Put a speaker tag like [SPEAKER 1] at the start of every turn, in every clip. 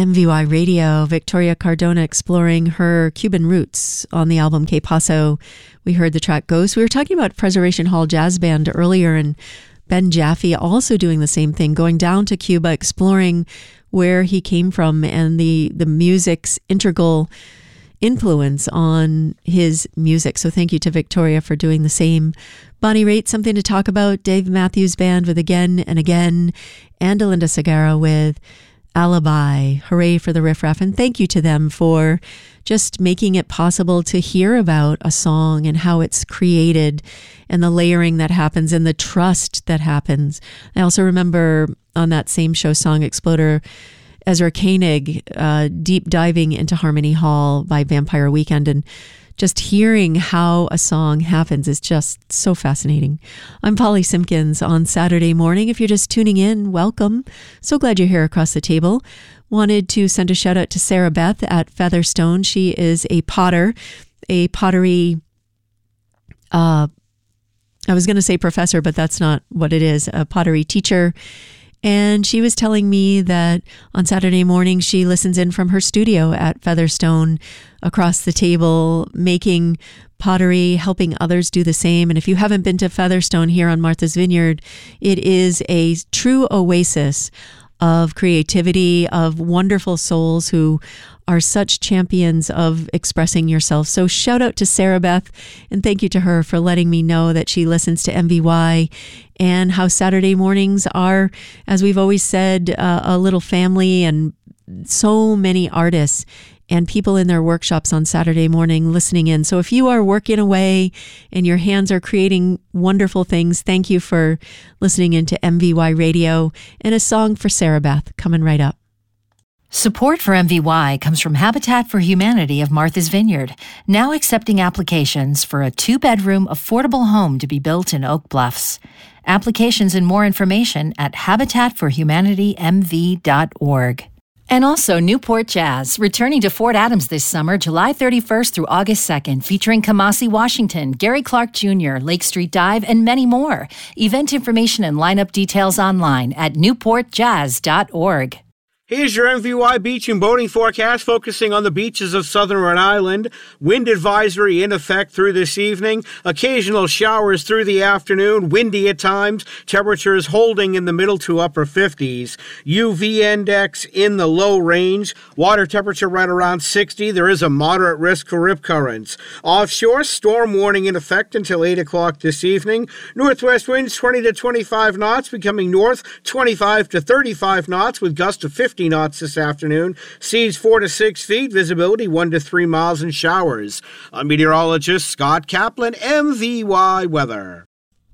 [SPEAKER 1] MVY Radio, Victoria Cardona exploring her Cuban roots on the album Que Paso. We heard the track Ghost. We were talking about Preservation Hall Jazz Band earlier, and Ben Jaffe also doing the same thing, going down to Cuba, exploring where he came from and the music's integral influence on his music. So thank you to Victoria for doing the same. Bonnie Raitt, Something to Talk About. Dave Matthews Band with Again and Again. And Alinda Segarra with Alibi. Hooray for the Riff Raff. And thank you to them for just making it possible to hear about a song and how it's created and the layering that happens and the trust that happens. I also remember on that same show, Song Exploder, Ezra Koenig deep diving into Harmony Hall by Vampire Weekend, and just hearing how a song happens is just so fascinating. I'm Polly Simpkins on Saturday morning. If you're just tuning in, welcome. So glad you're here across the table. Wanted to send a shout out to Sarah Beth at Featherstone. She is a potter, a pottery, I was going to say professor, but that's not what it is, a pottery teacher. And she was telling me that on Saturday morning, she listens in from her studio at Featherstone across the table, making pottery, helping others do the same. And if you haven't been to Featherstone here on Martha's Vineyard, it is a true oasis of creativity, of wonderful souls who are such champions of expressing yourself. So shout out to Sarah Beth, and thank you to her for letting me know that she listens to MVY and how Saturday mornings are, as we've always said, a little family, and so many artists and people in their workshops on Saturday morning listening in. So if you are working away and your hands are creating wonderful things, thank you for listening into MVY Radio. And a song for Sarah Beth coming right up.
[SPEAKER 2] Support for MVY comes from Habitat for Humanity of Martha's Vineyard, now accepting applications for a 2-bedroom affordable home to be built in Oak Bluffs. Applications and more information at habitatforhumanitymv.org. And also Newport Jazz, returning to Fort Adams this summer, July 31st through August 2nd, featuring Kamasi Washington, Gary Clark Jr., Lake Street Dive, and many more. Event information and lineup details online at newportjazz.org.
[SPEAKER 3] Here's your MVY beach and boating forecast focusing on the beaches of southern Rhode Island. Wind advisory in effect through this evening. Occasional showers through the afternoon. Windy at times. Temperatures holding in the middle to upper 50s. UV index in the low range. Water temperature right around 60. There is a moderate risk for rip currents. Offshore, storm warning in effect until 8 o'clock this evening. Northwest winds 20 to 25 knots, becoming north 25 to 35 knots with gusts of 50 knots this afternoon. Seas 4 to 6 feet. Visibility 1 to 3 miles and showers. I'm meteorologist Scott Kaplan, MVY Weather.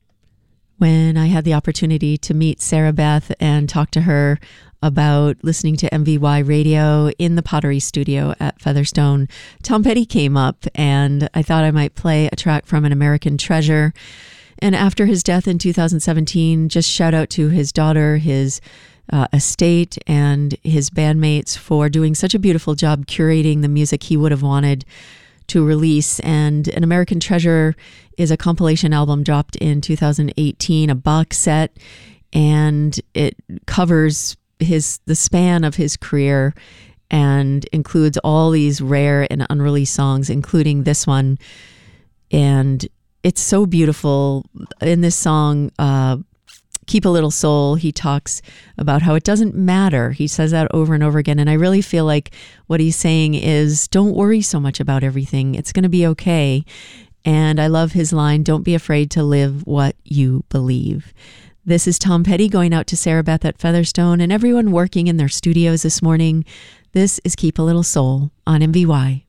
[SPEAKER 1] When I had the opportunity to meet Sarah Beth and talk to her about listening to MVY Radio in the pottery studio at Featherstone, Tom Petty came up, and I thought I might play a track from An American Treasure. And after his death in 2017, just shout out to his daughter, his estate, and his bandmates for doing such a beautiful job curating the music he would have wanted to release. And An American Treasure is a compilation album dropped in 2018, a box set, and it covers the span of his career and includes all these rare and unreleased songs, including this one. And it's so beautiful. In this song, Keep a Little Soul, he talks about how it doesn't matter. He says that over and over again. And I really feel like what he's saying is, don't worry so much about everything. It's going to be okay. And I love his line, don't be afraid to live what you believe. This is Tom Petty going out to Sarah Beth at Featherstone and everyone working in their studios this morning. This is Keep a Little Soul on MVY.